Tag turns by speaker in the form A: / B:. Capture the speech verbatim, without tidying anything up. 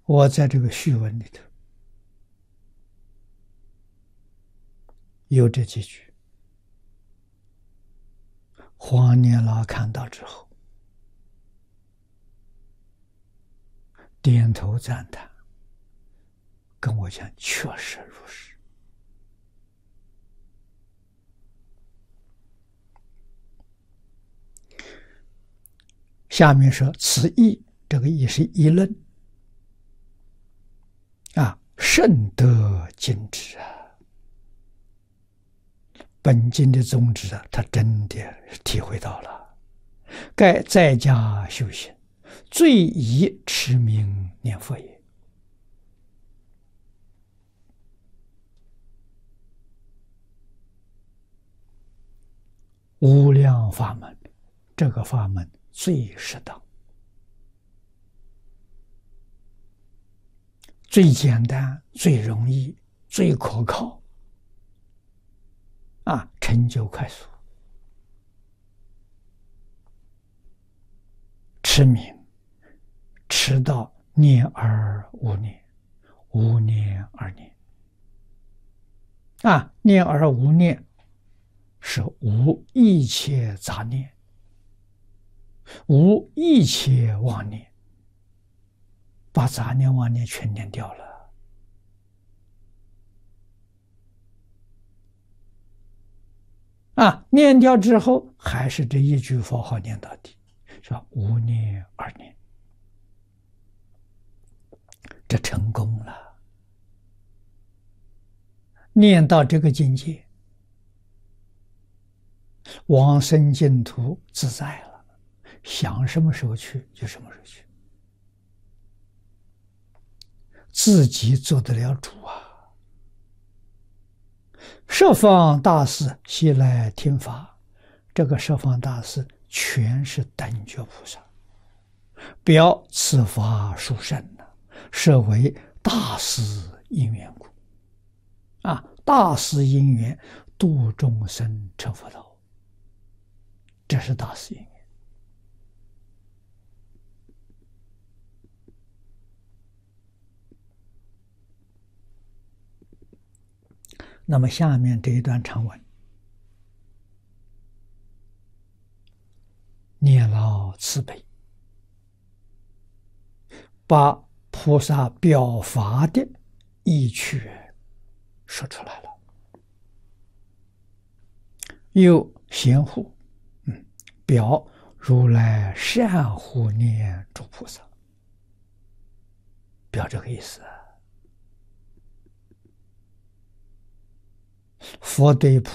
A: 我在这个序文里头有这几句，黄年老看到之后，点头赞叹，跟我讲：“确实如是。”下面说：“此义，这个义是议论啊，甚得尽之啊！本经的宗旨啊，他真的体会到了。该在家修行，最宜持名念佛也。无量法门，这个法门最适当。”最简单、最容易、最可靠，啊，成就快速。持名，持到念而无念，无念而念。啊，念而无念，是无一切杂念，无一切妄念。把杂念妄念全念掉了，啊，念掉之后还是这一句佛号念到底，是吧？无念而念，这成功了。念到这个境界，往生净土自在了，想什么时候去就什么时候去。自己做得了主啊！十方大士悉来听法，这个十方大士全是等觉菩萨，表此法殊胜呢，设为大士因缘故啊！大士因缘度众生成佛道，这是大士因缘。那么下面这一段长文，念老慈悲，把菩萨表法的意趣说出来了。又贤护，嗯，表如来善护念诸菩萨，表这个意思。佛对菩